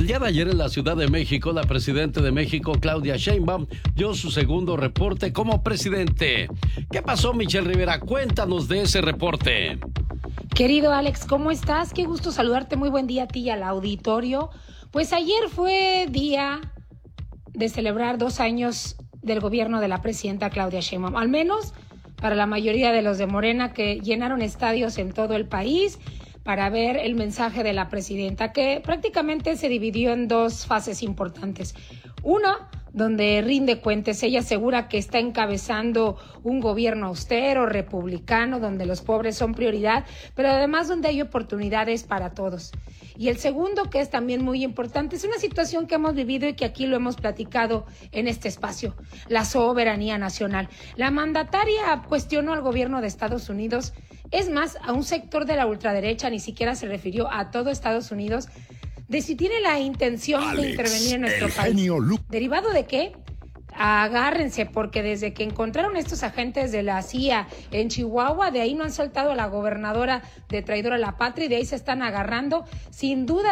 El día de ayer en la Ciudad de México, la presidenta de México, Claudia Sheinbaum, dio su segundo reporte como presidente. ¿Qué pasó, Michelle Rivera? Cuéntanos de ese reporte. Querido Alex, ¿cómo estás? Qué gusto saludarte. Muy buen día a ti y al auditorio. Pues ayer fue día de celebrar 2 años del gobierno de la presidenta Claudia Sheinbaum. Al menos para la mayoría de los de Morena, que llenaron estadios en todo el país para ver el mensaje de la presidenta, que prácticamente se dividió en 2 fases importantes. Una, donde rinde cuentas. Ella asegura que está encabezando un gobierno austero, republicano, donde los pobres son prioridad, pero además donde hay oportunidades para todos. Y el segundo, que es también muy importante, es una situación que hemos vivido y que aquí lo hemos platicado en este espacio, la soberanía nacional. La mandataria cuestionó al gobierno de Estados Unidos, es más, a un sector de la ultraderecha, ni siquiera se refirió a todo Estados Unidos, de si tiene la intención de intervenir en nuestro país. ¿Derivado de qué? Agárrense, porque desde que encontraron estos agentes de la CIA en Chihuahua, de ahí no han soltado a la gobernadora de traidora a la patria, y de ahí se están agarrando, sin duda,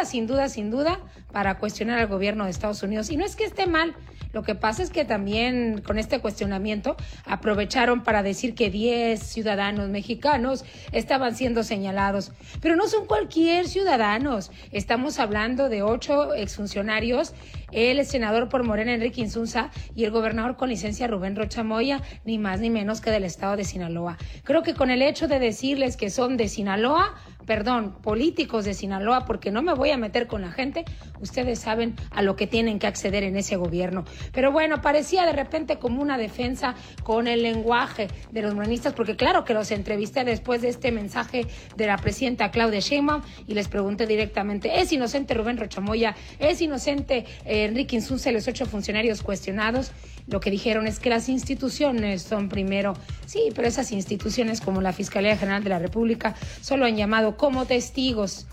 para cuestionar al gobierno de Estados Unidos. Y no es que esté mal, lo que pasa es que también con este cuestionamiento aprovecharon para decir que 10 ciudadanos mexicanos estaban siendo señalados. Pero no son cualquier ciudadanos. Estamos hablando de 8 exfuncionarios, el senador por Morena, Enrique Insunza, y el gobernador con licencia, Rubén Rocha Moya, ni más ni menos que del estado de Sinaloa. Creo que con el hecho de decirles que son de Sinaloa, políticos de Sinaloa, porque no me voy a meter con la gente, ustedes saben a lo que tienen que acceder en ese gobierno. Pero bueno, parecía de repente como una defensa con el lenguaje de los morenistas, porque claro que los entrevisté después de este mensaje de la presidenta Claudia Sheinbaum y les pregunté directamente, ¿es inocente Rubén Rocha Moya? ¿Es inocente Enrique Insunza y los 8 funcionarios cuestionados? Lo que dijeron es que las instituciones son primero. Sí, pero esas instituciones como la Fiscalía General de la República solo han llamado como testigos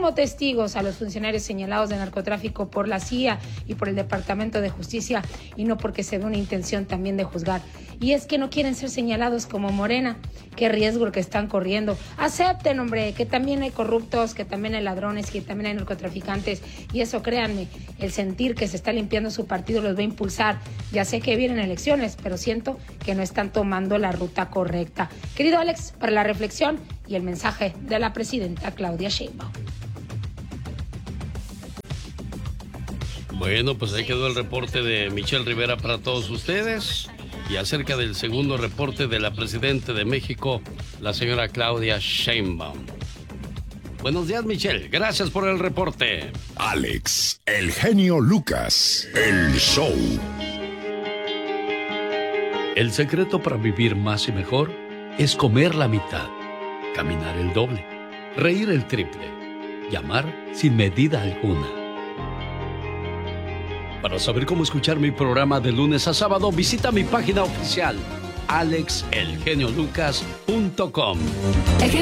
a los funcionarios señalados de narcotráfico por la CIA y por el Departamento de Justicia, y no porque se ve una intención también de juzgar. Y es que no quieren ser señalados como Morena. Qué riesgo el que están corriendo. Acepten, hombre, que también hay corruptos, que también hay ladrones, que también hay narcotraficantes, y eso, créanme, el sentir que se está limpiando su partido los va a impulsar. Ya sé que vienen elecciones, pero siento que no están tomando la ruta correcta. Querido Alex, para la reflexión y el mensaje de la presidenta Claudia Sheinbaum. Bueno, pues ahí quedó el reporte de Michelle Rivera para todos ustedes. Y acerca del segundo reporte de la presidenta de México, la señora Claudia Sheinbaum. Buenos días, Michelle. Gracias por el reporte. Alex, el genio Lucas, el show. El secreto para vivir más y mejor es comer la mitad, caminar el doble, reír el triple, y amar sin medida alguna. Para saber cómo escuchar mi programa de lunes a sábado, visita mi página oficial, alexelgeniolucas.com.